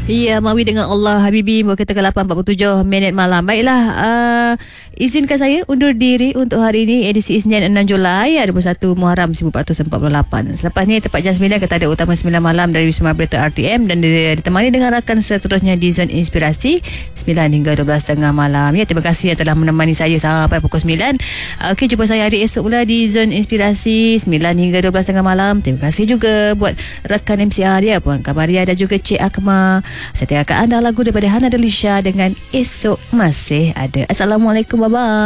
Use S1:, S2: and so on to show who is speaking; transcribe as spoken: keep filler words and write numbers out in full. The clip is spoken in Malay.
S1: Ya, mawi dengan Allah Habibi. Berkata lapan empat puluh tujuh minit malam. Baiklah, uh, izinkan saya undur diri untuk hari ini, edisi Isnin enam Julai dua puluh satu Muharram seribu empat ratus empat puluh lapan. Selepas ni tepat jam sembilan kita ada utama sembilan malam dari Wisma Berita R T M, dan ditemani dengan rakan seterusnya di Zon Inspirasi sembilan hingga dua belas tiga puluh malam. Ya, terima kasih yang telah menemani saya sampai pukul sembilan. Uh, Okey, jumpa saya hari esok pula di Zon Inspirasi sembilan hingga dua belas tiga puluh malam. Terima kasih juga buat rakan M C R dia, Puan Kamaria dan juga Cik Akmal. Saya tengahkan anda lagu daripada Hana Delisha dengan Esok Masih Ada. Assalamualaikum, bye-bye.